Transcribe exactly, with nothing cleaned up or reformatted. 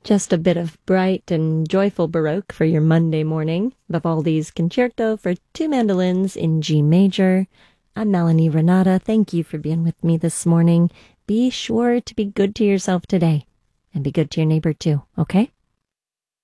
Just a bit of bright and joyful Baroque for your Monday morning. Vivaldi's Concerto for Two Mandolins in G major. I'm Melanie Renata. Thank you for being with me this morning. Be sure to be good to yourself today and be good to your neighbor too, okay?